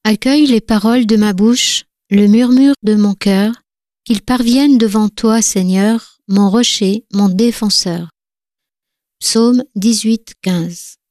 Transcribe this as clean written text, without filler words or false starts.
Accueille les paroles de ma bouche, le murmure de mon cœur, qu'ils parviennent devant toi, Seigneur, mon rocher, mon défenseur. Psaume 18, 15.